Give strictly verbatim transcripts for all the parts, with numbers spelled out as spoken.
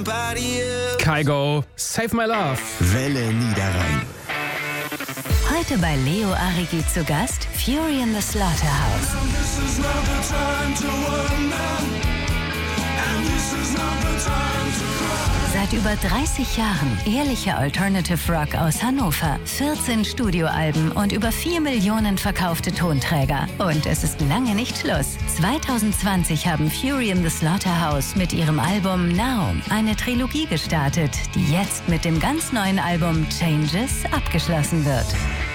Kygo, Save My Love. Welle Niederrhein. Heute bei Leo Arrighi zu Gast Fury in the Slaughterhouse. Seit über dreißig Jahren ehrlicher Alternative Rock aus Hannover, vierzehn Studioalben und über vier Millionen verkaufte Tonträger. Und es ist lange nicht Schluss. zwanzig zwanzig haben Fury in the Slaughterhouse mit ihrem Album Now eine Trilogie gestartet, die jetzt mit dem ganz neuen Album Changes abgeschlossen wird.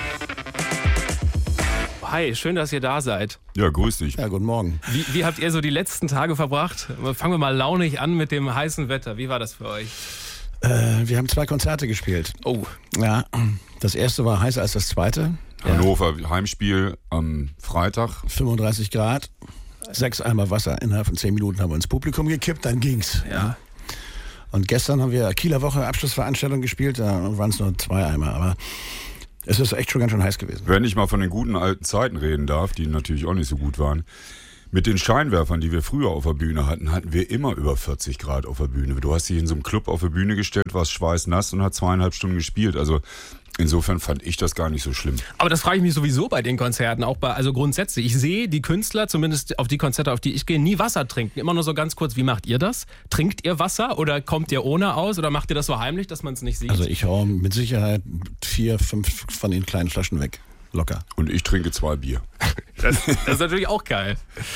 Hi, schön, dass ihr da seid. Ja, grüß dich. Ja, guten Morgen. Wie, wie habt ihr so die letzten Tage verbracht? Fangen wir mal launig an mit dem heißen Wetter. Wie war das für euch? Äh, wir haben zwei Konzerte gespielt. Oh. Ja, das erste war heißer als das zweite. Hannover, Heimspiel am Freitag. fünfunddreißig Grad, sechs Eimer Wasser. Innerhalb von zehn Minuten haben wir ins Publikum gekippt, dann ging's. Ja. Und gestern haben wir Kieler Woche Abschlussveranstaltung gespielt, da waren es nur zwei Eimer, aber es ist echt schon ganz schön heiß gewesen. Wenn ich mal von den guten alten Zeiten reden darf, die natürlich auch nicht so gut waren. Mit den Scheinwerfern, die wir früher auf der Bühne hatten, hatten wir immer über vierzig Grad auf der Bühne. Du hast dich in so einem Club auf der Bühne gestellt, warst schweißnass und hat zweieinhalb Stunden gespielt. Also insofern fand ich das gar nicht so schlimm. Aber das frage ich mich sowieso bei den Konzerten, auch bei, also grundsätzlich. Ich sehe die Künstler, zumindest auf die Konzerte, auf die ich gehe, nie Wasser trinken. Immer nur so ganz kurz, wie macht ihr das? Trinkt ihr Wasser oder kommt ihr ohne aus oder macht ihr das so heimlich, dass man es nicht sieht? Also ich hau mit Sicherheit vier, fünf von den kleinen Flaschen weg. Locker. Und ich trinke zwei Bier. Das, das ist natürlich auch geil.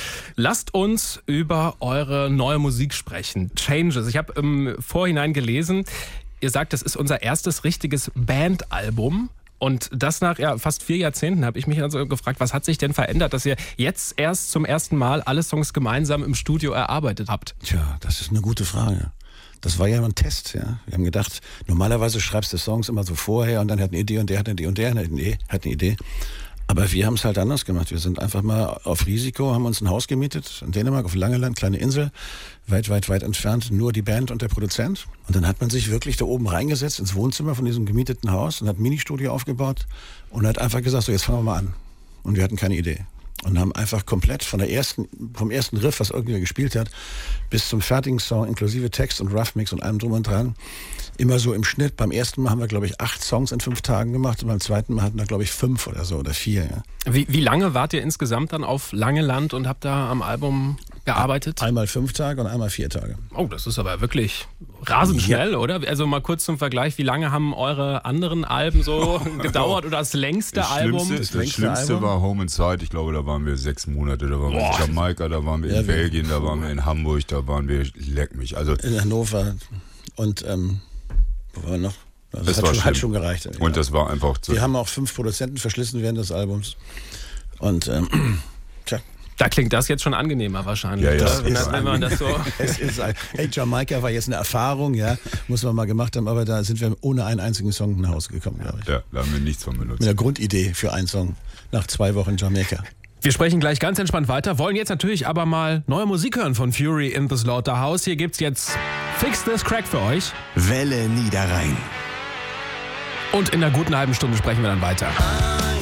Lasst uns über eure neue Musik sprechen. Changes. Ich habe im Vorhinein gelesen, ihr sagt, das ist unser erstes richtiges Bandalbum. Und das nach ja, fast vier Jahrzehnten habe ich mich also gefragt, was hat sich denn verändert, dass ihr jetzt erst zum ersten Mal alle Songs gemeinsam im Studio erarbeitet habt? Tja, das ist eine gute Frage. Das war ja ein Test, ja. Wir haben gedacht, normalerweise schreibst du Songs immer so vorher und dann hat eine Idee und der hat eine Idee und der hat eine Idee. Hat eine Idee. Aber wir haben es halt anders gemacht. Wir sind einfach mal auf Risiko, haben uns ein Haus gemietet in Dänemark, auf Langeland, kleine Insel, weit, weit, weit entfernt, nur die Band und der Produzent. Und dann hat man sich wirklich da oben reingesetzt ins Wohnzimmer von diesem gemieteten Haus und hat ein Ministudio aufgebaut und hat einfach gesagt, so jetzt fangen wir mal an. Und wir hatten keine Idee. Und haben einfach komplett von der ersten, vom ersten Riff, was irgendwer gespielt hat, bis zum fertigen Song, inklusive Text und Roughmix und allem drum und dran, immer so im Schnitt. Beim ersten Mal haben wir, glaube ich, acht Songs in fünf Tagen gemacht und beim zweiten Mal hatten wir, glaube ich, fünf oder so oder vier. Ja. Wie, wie lange wart ihr insgesamt dann auf Langeland und habt da am Album gearbeitet? Einmal fünf Tage und einmal vier Tage. Oh, das ist aber wirklich rasend schnell, ja. Oder? Also mal kurz zum Vergleich, wie lange haben eure anderen Alben so gedauert oder das längste das Album? Schlimmste, das, das Schlimmste Album? war Home Inside. Ich glaube, da waren wir sechs Monate. Da waren Boah. wir in Jamaika, da waren wir in ja, Belgien, da waren wir in Hamburg, da waren wir, leck mich. Also in Hannover und ähm, wo waren wir noch? Also das, das hat, war schon, hat schon gereicht. Und ja. das war einfach so. Wir haben auch fünf Produzenten verschlissen während des Albums. Und ähm, tja. Da klingt das jetzt schon angenehmer wahrscheinlich. Ja, ja, das, das ist wenn man das so es ist ein, hey, Jamaika war jetzt eine Erfahrung, ja, muss man mal gemacht haben, aber da sind wir ohne einen einzigen Song nach Hause gekommen, glaube ich. Ja, da haben wir nichts von benutzt. Mit der Grundidee für einen Song nach zwei Wochen Jamaika. Wir sprechen gleich ganz entspannt weiter, wollen jetzt natürlich aber mal neue Musik hören von Fury in the Slaughterhouse. Hier gibt's jetzt Fix This Crack für euch. Welle Niederrhein. Und in einer guten halben Stunde sprechen wir dann weiter.